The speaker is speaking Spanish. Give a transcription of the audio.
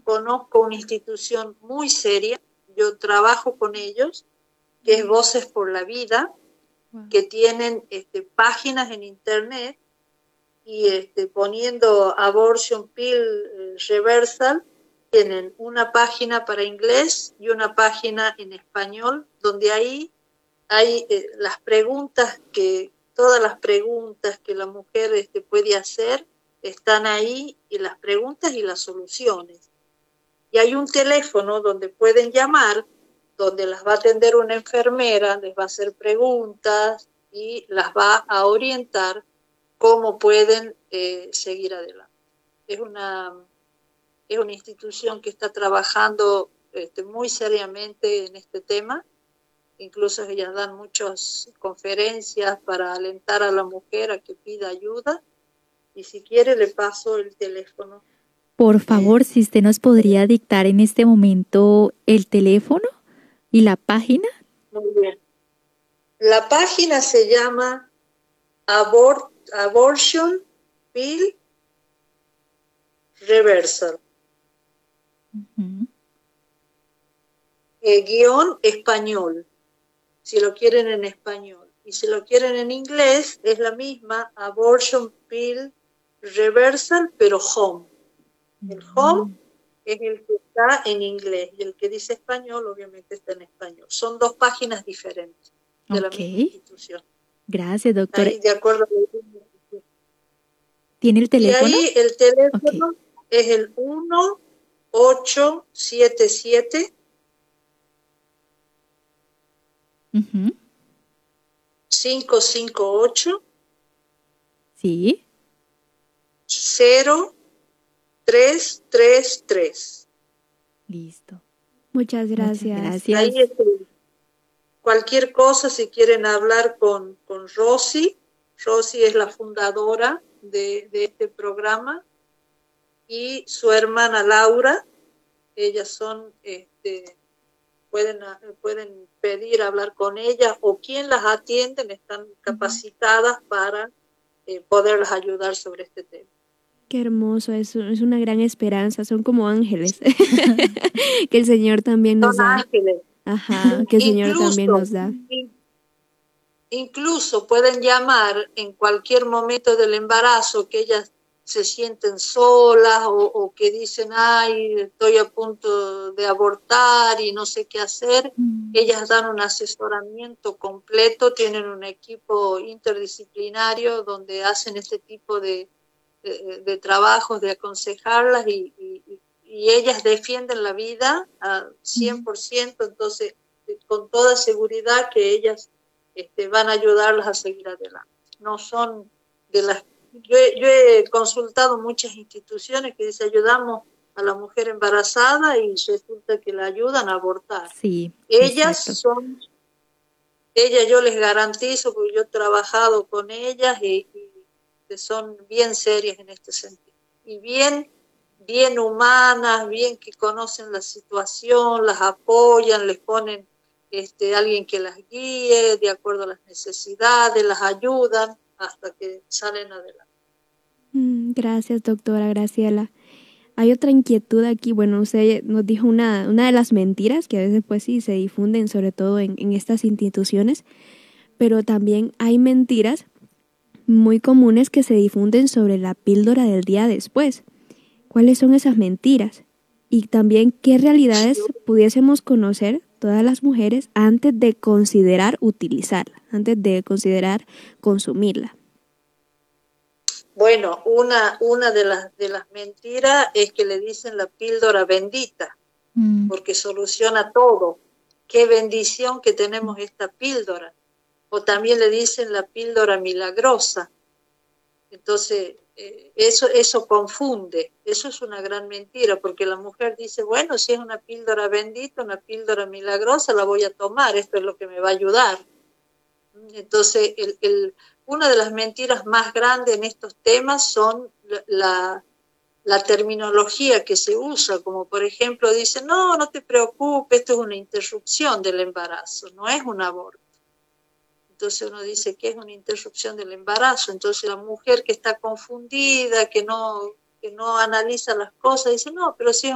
conozco una institución muy seria, yo trabajo con ellos, que es Voces por la Vida, que tienen páginas en internet y poniendo abortion pill reversal, tienen una página para inglés y una página en español, donde ahí hay todas las preguntas que la mujer puede hacer, están ahí, y las preguntas y las soluciones. Y hay un teléfono donde pueden llamar, donde las va a atender una enfermera, les va a hacer preguntas y las va a orientar cómo pueden seguir adelante. Es una institución que está trabajando muy seriamente en este tema. Incluso ellas dan muchas conferencias para alentar a la mujer a que pida ayuda. Y si quiere le paso el teléfono. Por favor, si usted nos podría dictar en este momento el teléfono y la página. Muy bien. La página se llama Abortion Pill Reversal. Guión español, si lo quieren en español. Y si lo quieren en inglés, es la misma, Abortion Pill Reversal, pero home. El home es el que está en inglés y el que dice español obviamente está en español. Son dos páginas diferentes de la misma institución. Gracias, doctora. Ahí, de acuerdo a ¿Tiene el teléfono? Y ahí el teléfono es el 1877 558 sí 0333. Listo. Muchas gracias. Ahí cualquier cosa, si quieren hablar con Rosy. Rosy es la fundadora de este programa, y su hermana Laura. Ellas son, pueden pedir hablar con ellas, o quien las atienden están capacitadas para poderlas ayudar sobre este tema. Qué hermoso, es una gran esperanza, son como ángeles que el Señor también nos da. Ángeles. Ajá, que el Señor también nos da. Incluso pueden llamar en cualquier momento del embarazo, que ellas se sienten solas o que dicen, ay, estoy a punto de abortar y no sé qué hacer. Ellas dan un asesoramiento completo, tienen un equipo interdisciplinario donde hacen este tipo de trabajos, de aconsejarlas, y ellas defienden la vida al 100%, entonces con toda seguridad que ellas van a ayudarlas a seguir adelante. No son de las... Yo he consultado muchas instituciones que dicen ayudamos a la mujer embarazada y resulta que la ayudan a abortar. Sí, ellas exacto. son... Ellas yo les garantizo, porque yo he trabajado con ellas y son bien serias en este sentido. Y bien humanas, bien que conocen la situación, las apoyan, les ponen alguien que las guíe de acuerdo a las necesidades, las ayudan hasta que salen adelante. Gracias, doctora Graciela. Hay otra inquietud aquí. Bueno, usted nos dijo una de las mentiras que a veces pues sí se difunden, sobre todo en estas instituciones, pero también hay mentiras muy comunes que se difunden sobre la píldora del día después. ¿Cuáles son esas mentiras? Y también, ¿qué realidades pudiésemos conocer todas las mujeres antes de considerar utilizarla, antes de considerar consumirla? Bueno, una de las mentiras es que le dicen la píldora bendita, porque soluciona todo. Qué bendición que tenemos esta píldora. O también le dicen la píldora milagrosa. Entonces, eso confunde. Eso es una gran mentira, porque la mujer dice, bueno, si es una píldora bendita, una píldora milagrosa, la voy a tomar, esto es lo que me va a ayudar. Entonces, una de las mentiras más grandes en estos temas son la terminología que se usa, como por ejemplo dicen, no te preocupes, esto es una interrupción del embarazo, no es un aborto. Entonces uno dice que es una interrupción del embarazo. Entonces la mujer que está confundida, que no analiza las cosas, dice, no, pero si es